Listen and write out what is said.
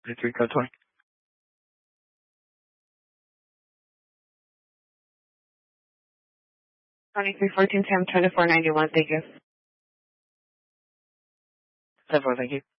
23 code 20. 2314 Sam 2491. Thank you. 10-4, thank you.